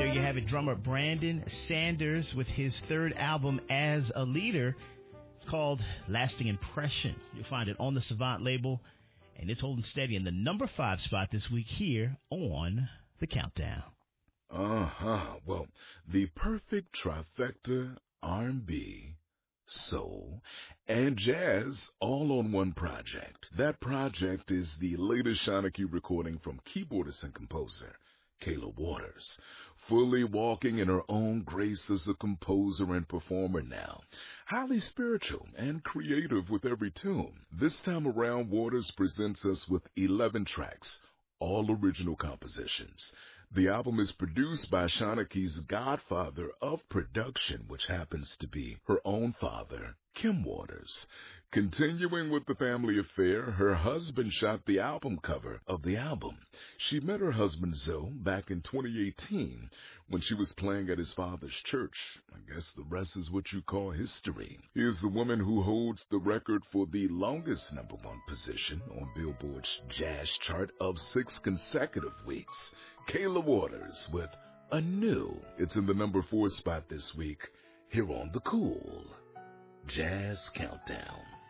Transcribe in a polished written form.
There you have it, drummer Brandon Sanders with his third album as a leader. It's called Lasting Impression. You'll find it on the Savant label, and it's holding steady in the number 5 spot this week here on The Countdown. Well, the perfect trifecta, R&B, soul, and jazz all on one project. That project is the latest Shanachie recording from keyboardist and composer Kayla Waters, fully walking in her own grace as a composer and performer now. Highly spiritual and creative with every tune. This time around, Waters presents us with 11 tracks, all original compositions. The album is produced by Shanachie's godfather of production, which happens to be her own father, Kim Waters. Continuing with the family affair, her husband shot the album cover of the album. She met her husband Zoe back in 2018 when she was playing at his father's church. I guess the rest is what you call history. Here's the woman who holds the record for the longest number 1 position on Billboard's jazz chart of 6 consecutive weeks. Kayla Waters with Anew. It's in the number 4 spot this week here on the Cool Jazz Countdown.